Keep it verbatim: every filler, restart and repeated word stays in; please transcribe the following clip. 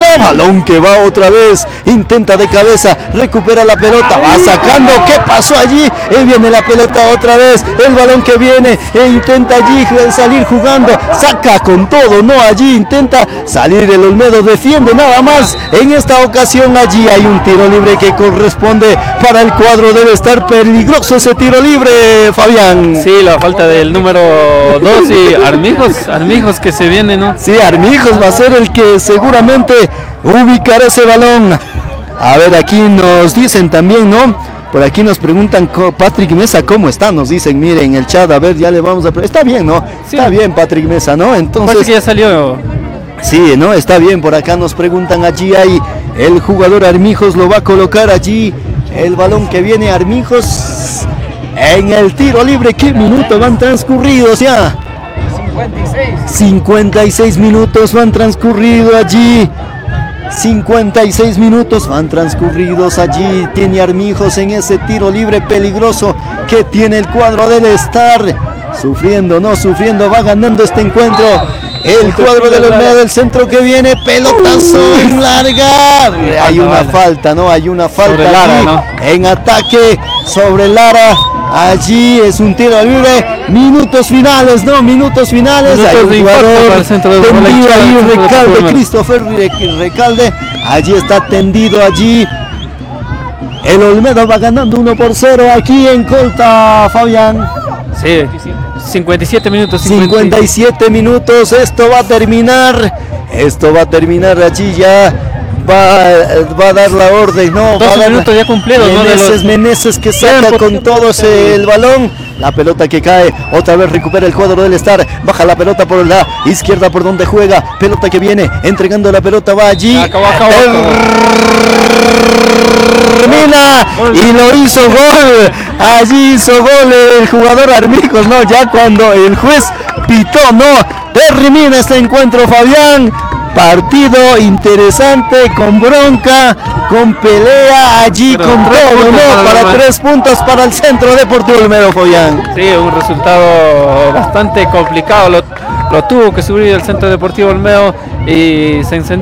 balón que va otra vez, intenta de cabeza, recupera la pelota, va sacando, ¿qué pasó allí? Y viene la pelota otra vez, el balón que viene, e intenta allí salir jugando, saca con todo, no, allí intenta salir el Olmedo, defiende nada más, en esta ocasión allí hay un tiro libre que corresponde para el cuadro, debe estar peligroso ese tiro libre, Fabián. Sí, la falta del número dos y Armijos, Armijos que se viene, ¿no? Sí, Armijos va a ser el que seguramente ubicará ese balón. A ver, aquí nos dicen también, ¿no? Por aquí nos preguntan, Patrick Mesa, ¿cómo está? Nos dicen, miren, en el chat, a ver, ya le vamos a... Está bien, ¿no? Sí. Está bien, Patrick Mesa, ¿no? Entonces... Parece que ya salió. Sí, ¿no? Está bien, por acá nos preguntan, allí hay el jugador Armijos, lo va a colocar allí, el balón que viene Armijos en el tiro libre. ¿Qué minutos van transcurridos ya? cincuenta y seis. cincuenta y seis minutos van transcurridos allí. cincuenta y seis minutos van transcurridos allí. Tiene Armijos en ese tiro libre peligroso que tiene el cuadro del Star. Sufriendo, no sufriendo, va ganando este encuentro. El cuadro del Olmedo del centro que viene, pelotazo en larga. Hay una falta, ¿no? Hay una falta Lara, ¿no? En ataque sobre Lara. Allí es un tiro libre. Minutos finales, ¿no? Minutos finales. Minutos Hay un de jugador para el centro de tendido ahí, Recalde, Christopher Recalde. Allí está tendido allí. El Olmedo va ganando uno por cero aquí en Colta, Fabián. Sí, cincuenta y siete minutos. cincuenta y siete minutos, esto va a terminar. Esto va a terminar allí ya. Va, va a dar la orden, ¿no? Va a dar minutos ya cumplidos, Meneses, ¿no? Los... Meneses que saca Tiempo, con tiempo, todo tiempo. el balón. La pelota que cae, otra vez recupera el cuadro del Star. Baja la pelota por la izquierda por donde juega. Pelota que viene, entregando la pelota, va allí. Acabó, acabó, acabó. Termina y lo hizo gol. Allí hizo gol el jugador Armijos, ¿no? Ya cuando el juez pitó, ¿no? Termina este encuentro, Fabián. Partido interesante, con bronca, con pelea allí, Pero con todo, ¿no? Para para tres puntos para el Centro Deportivo Olmedo, Fabián. Sí, un resultado bastante complicado. Lo, lo tuvo que subir el Centro Deportivo Olmedo y se encendió.